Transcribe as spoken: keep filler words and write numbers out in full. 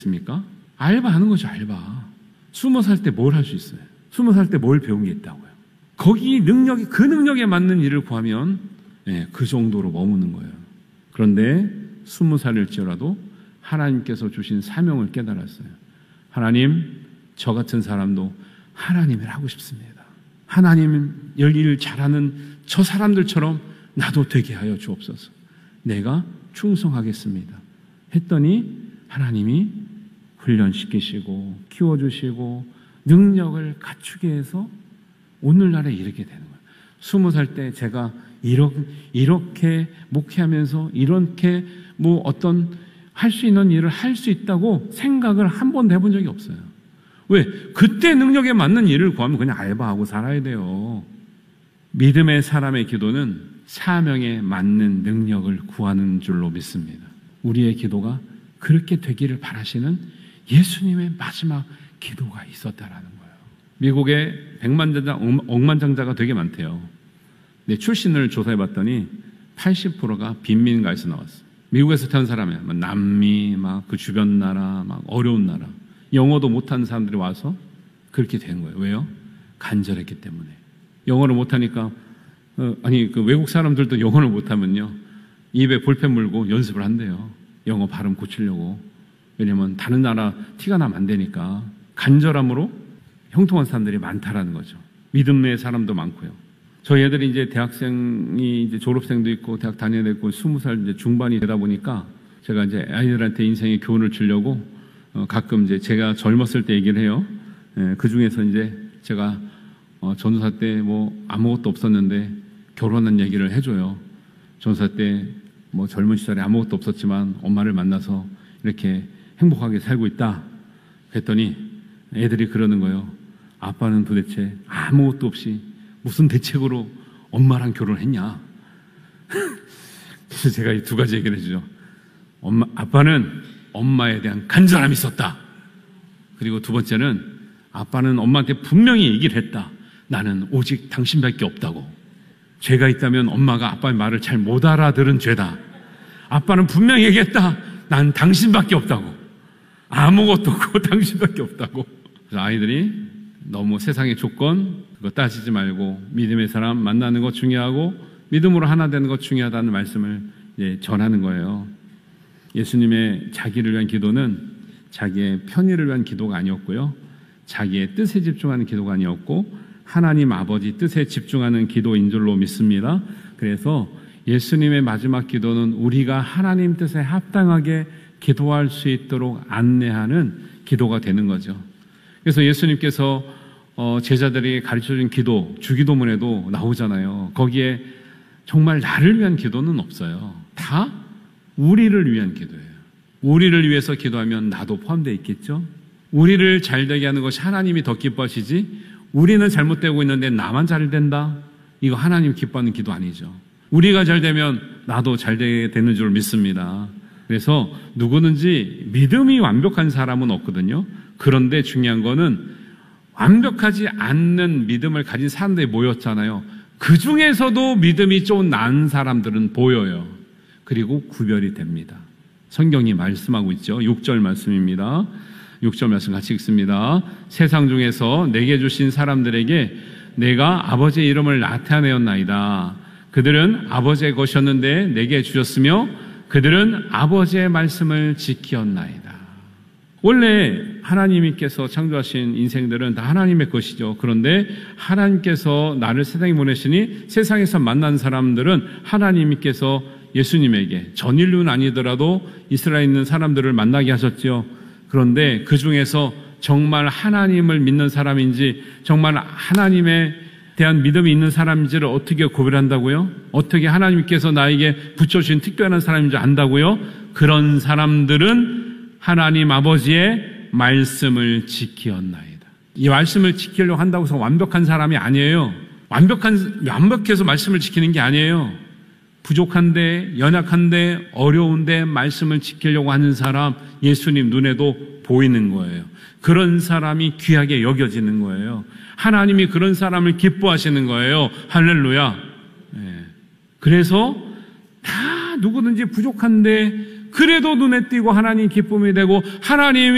있습니까? 알바하는 거죠, 알바. 스무 살 때 뭘 할 수 있어요? 스무 살 때 뭘 배운 게 있다고요? 거기 능력이, 그 능력에 맞는 일을 구하면 네, 그 정도로 머무는 거예요. 그런데 스무 살일지라도 하나님께서 주신 사명을 깨달았어요. 하나님, 저 같은 사람도 하나님을 하고 싶습니다. 하나님 일 잘하는 저 사람들처럼 나도 되게 하여 주옵소서. 내가 충성하겠습니다. 했더니 하나님이 훈련시키시고 키워주시고 능력을 갖추게 해서 오늘날에 이르게 되는 거예요. 스무 살 때 제가 이렇게, 이렇게 목회하면서 이렇게 뭐 어떤 할 수 있는 일을 할 수 있다고 생각을 한 번도 해본 적이 없어요. 왜? 그때 능력에 맞는 일을 구하면 그냥 알바하고 살아야 돼요. 믿음의 사람의 기도는 사명에 맞는 능력을 구하는 줄로 믿습니다. 우리의 기도가 그렇게 되기를 바라시는 예수님의 마지막 기도가 있었다라는 거예요. 미국에 백만장자, 억만장자가 되게 많대요. 근데 출신을 조사해봤더니 팔십 퍼센트가 빈민가에서 나왔어요. 미국에서 태어난 사람이야. 막 남미, 막 그 주변 나라, 막 어려운 나라. 영어도 못하는 사람들이 와서 그렇게 된 거예요. 왜요? 간절했기 때문에. 영어를 못하니까, 어, 아니, 그 외국 사람들도 영어를 못하면요. 입에 볼펜 물고 연습을 한대요. 영어 발음 고치려고. 왜냐면 다른 나라 티가 나면 안 되니까. 간절함으로 형통한 사람들이 많다라는 거죠. 믿음의 사람도 많고요. 저희 애들이 이제 대학생이 이제 졸업생도 있고 대학 다녀야 되고 스무 살 이제 중반이 되다 보니까 제가 이제 아이들한테 인생의 교훈을 주려고 어 가끔 이제 제가 젊었을 때 얘기를 해요. 예, 그 중에서 이제 제가 어 전도사 때 뭐 아무것도 없었는데 결혼한 얘기를 해줘요. 전도사 때 뭐 젊은 시절에 아무것도 없었지만 엄마를 만나서 이렇게 행복하게 살고 있다. 그랬더니 애들이 그러는 거예요. 아빠는 도대체 아무것도 없이 무슨 대책으로 엄마랑 결혼했냐? 그래서 제가 이 두 가지 얘기를 해주죠. 엄마, 아빠는 엄마에 대한 간절함이 있었다. 그리고 두 번째는 아빠는 엄마한테 분명히 얘기를 했다. 나는 오직 당신밖에 없다고. 죄가 있다면 엄마가 아빠의 말을 잘 못 알아들은 죄다. 아빠는 분명히 얘기했다. 난 당신밖에 없다고. 아무것도 없고 당신밖에 없다고. 그래서 아이들이 너무 세상의 조건 그거 따지지 말고 믿음의 사람 만나는 것 중요하고 믿음으로 하나 되는 것 중요하다는 말씀을 이제 전하는 거예요. 예수님의 자기를 위한 기도는 자기의 편의를 위한 기도가 아니었고요. 자기의 뜻에 집중하는 기도가 아니었고 하나님 아버지 뜻에 집중하는 기도인 줄로 믿습니다. 그래서 예수님의 마지막 기도는 우리가 하나님 뜻에 합당하게 기도할 수 있도록 안내하는 기도가 되는 거죠. 그래서 예수님께서 어, 제자들이 가르쳐준 기도, 주기도문에도 나오잖아요. 거기에 정말 나를 위한 기도는 없어요. 다 우리를 위한 기도예요. 우리를 위해서 기도하면 나도 포함되어 있겠죠? 우리를 잘되게 하는 것이 하나님이 더 기뻐하시지 우리는 잘못되고 있는데 나만 잘 된다? 이거 하나님 기뻐하는 기도 아니죠. 우리가 잘 되면 나도 잘 되는 줄 믿습니다. 그래서 누구든지 믿음이 완벽한 사람은 없거든요. 그런데 중요한 거는 완벽하지 않는 믿음을 가진 사람들이 모였잖아요. 그 중에서도 믿음이 좀 나은 사람들은 보여요. 그리고 구별이 됩니다. 성경이 말씀하고 있죠. 육 절 말씀입니다. 육 절 말씀 같이 읽습니다. 세상 중에서 내게 주신 사람들에게 내가 아버지의 이름을 나타내었나이다. 그들은 아버지의 것이었는데 내게 주셨으며 그들은 아버지의 말씀을 지키었나이다. 원래 하나님께서 창조하신 인생들은 다 하나님의 것이죠. 그런데 하나님께서 나를 세상에 보내시니 세상에서 만난 사람들은 하나님께서 예수님에게 전 인류는 아니더라도 이스라엘에 있는 사람들을 만나게 하셨죠. 그런데 그 중에서 정말 하나님을 믿는 사람인지 정말 하나님에 대한 믿음이 있는 사람인지를 어떻게 구별한다고요? 어떻게 하나님께서 나에게 붙여주신 특별한 사람인지 안다고요? 그런 사람들은 하나님 아버지의 말씀을 지키었나이다. 이 말씀을 지키려고 한다고 해서 완벽한 사람이 아니에요. 완벽한, 완벽해서 말씀을 지키는 게 아니에요. 부족한데, 연약한데, 어려운데 말씀을 지키려고 하는 사람, 예수님 눈에도 보이는 거예요. 그런 사람이 귀하게 여겨지는 거예요. 하나님이 그런 사람을 기뻐하시는 거예요. 할렐루야. 네. 그래서 다 누구든지 부족한데 그래도 눈에 띄고 하나님 기쁨이 되고 하나님이